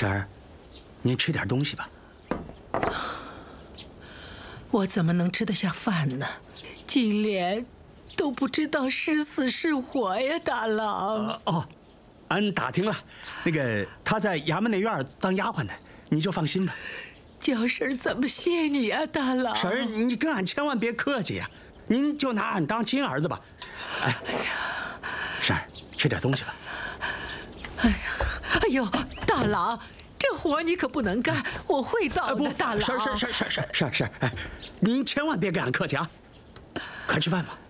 婶儿，您吃点东西吧。 我怎么能吃得下饭呢？金莲都不知道是死是活呀，大郎。 俺打听了，那个他在衙门内院当丫鬟呢，你就放心吧。 叫婶怎么谢你呀，大郎？ 婶儿，你跟俺千万别客气呀，您就拿俺当亲儿子吧。哎，婶儿，吃点东西吧。 哎呦，大郎，这活你可不能干，我会倒的，大郎。 婶儿，您千万别跟俺客气啊，快吃饭吧。